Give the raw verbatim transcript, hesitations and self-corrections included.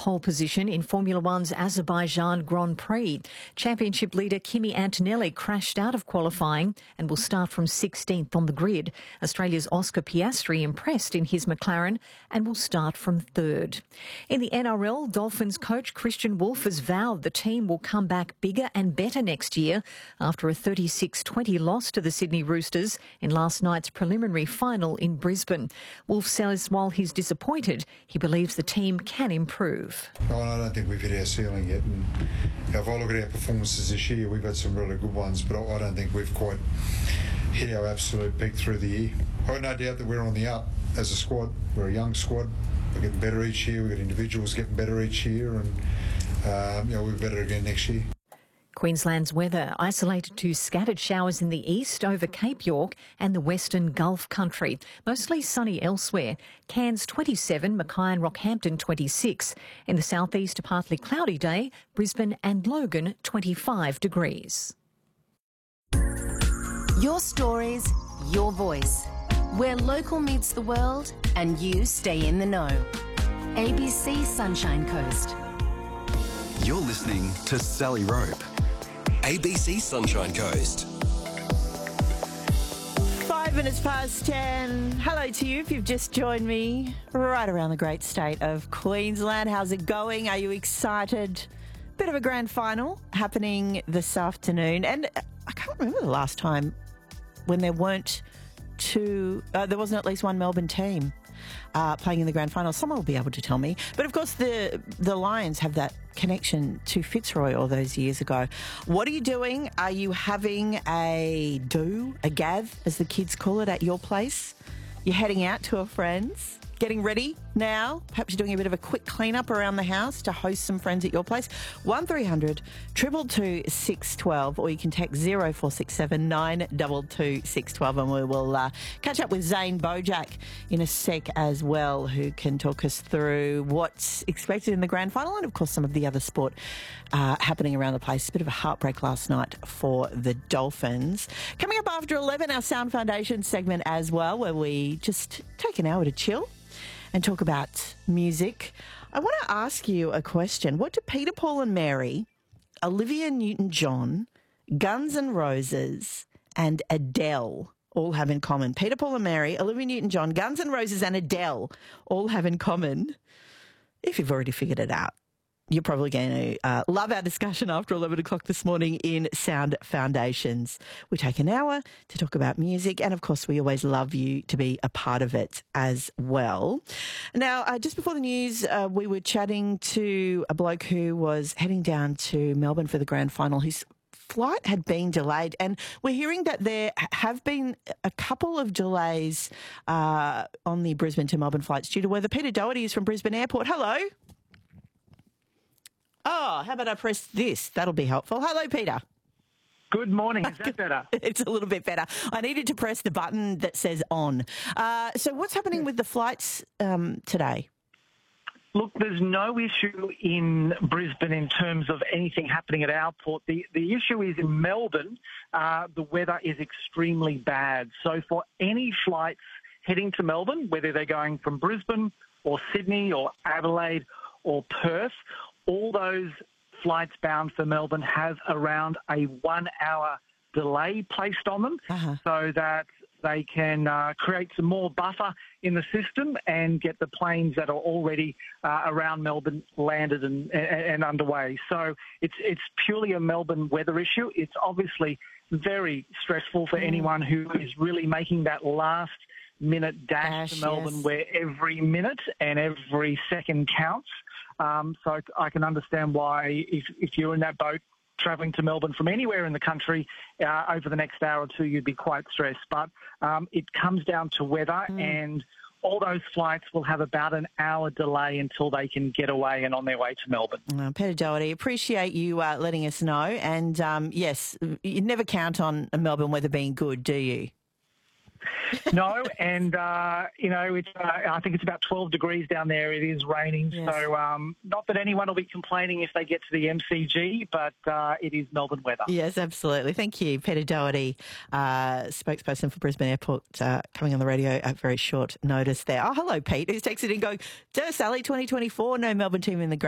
pole position in Formula One's Azerbaijan Grand Prix. Championship leader Kimi Antonelli crashed out of qualifying and will start from sixteenth on the grid. Australia's Oscar Piastri impressed in his McLaren and will start from third. In the N R L, Dolphins coach Christian Wolff has vowed the team will come back bigger and better next year after a thirty-six twenty loss to the Sydney Roosters in last night's preliminary final in Brisbane. Wolff says while he's disappointed, he believes the team can improve. Oh, I don't think we've hit our ceiling yet. And if I look at our performances this year, we've had some really good ones, but I don't think we've quite hit our absolute peak through the year. I have no doubt that we're on the up as a squad. We're a young squad. We're getting better each year. We've got individuals getting better each year, and um, you know, we'll be better again next year. Queensland's weather isolated to scattered showers in the east over Cape York and the western Gulf country. Mostly sunny elsewhere. Cairns twenty-seven, Mackay and Rockhampton twenty-six. In the southeast, a partly cloudy day. Brisbane and Logan twenty-five degrees. Your stories, your voice. Where local meets the world and you stay in the know. A B C Sunshine Coast. You're listening to Sally Rope. A B C Sunshine Coast. Five minutes past ten. Hello to you if you've just joined me right around the great state of Queensland. How's it going? Are you excited? Bit of a grand final happening this afternoon. And I can't remember the last time when there weren't two, uh, there wasn't at least one Melbourne team uh, playing in the grand final. Someone will be able to tell me. But of course, the the Lions have that connection to Fitzroy all those years ago. What are you doing? Are you having a do, a gav, as the kids call it, at your place? You're heading out to a friend's, getting ready now. Perhaps you're doing a bit of a quick clean-up around the house to host some friends at your place. one three hundred, two two two, six one two, or you can text zero four six seven, nine two two, six one two, and we will uh, catch up with Zane Bojack in a sec as well, who can talk us through what's expected in the grand final and, of course, some of the other sport uh, happening around the place. A bit of a heartbreak last night for the Dolphins. Coming up after eleven, our Sound Foundation segment as well, where we just take an hour to chill and talk about music. I want to ask you a question. What do Peter, Paul and Mary, Olivia Newton-John, Guns N' Roses and Adele all have in common? Peter, Paul and Mary, Olivia Newton-John, Guns N' Roses and Adele all have in common. If you've already figured it out, you're probably going to uh, love our discussion after eleven o'clock this morning in Sound Foundations. We take an hour to talk about music, and of course we always love you to be a part of it as well. Now, uh, just before the news, uh, we were chatting to a bloke who was heading down to Melbourne for the grand final. His flight had been delayed, and we're hearing that there have been a couple of delays uh, on the Brisbane to Melbourne flights due to weather. Peter Doherty is from Brisbane Airport. Hello. Oh, how about I press this? That'll be helpful. Hello, Peter. Good morning. Is that better? It's a little bit better. I needed to press the button that says on. Uh, so what's happening with the flights um, today? Look, there's no issue in Brisbane in terms of anything happening at our port. The, the issue is in Melbourne, uh, the weather is extremely bad. So for any flights heading to Melbourne, whether they're going from Brisbane or Sydney or Adelaide or Perth, all those flights bound for Melbourne have around a one-hour delay placed on them uh-huh. so that they can uh, create some more buffer in the system and get the planes that are already uh, around Melbourne landed and, and, and underway. So it's it's purely a Melbourne weather issue. It's obviously very stressful for mm. anyone who is really making that last minute dash, dash to Melbourne yes. where every minute and every second counts. Um, so I can understand why if, if you're in that boat travelling to Melbourne from anywhere in the country uh, over the next hour or two, you'd be quite stressed. But um, it comes down to weather mm. and all those flights will have about an hour delay until they can get away and on their way to Melbourne. Oh, Peter Doherty, appreciate you uh, letting us know. And um, yes, you never count on Melbourne weather being good, do you? No, and, uh, you know, it's, uh, I think it's about twelve degrees down there. It is raining. Yes. So um, not that anyone will be complaining if they get to the M C G, but uh, it is Melbourne weather. Yes, absolutely. Thank you, Peter Doherty, uh, spokesperson for Brisbane Airport, uh, coming on the radio at very short notice there. Oh, hello, Pete, who's texted in going, Dear Sally, twenty twenty-four, no Melbourne team in the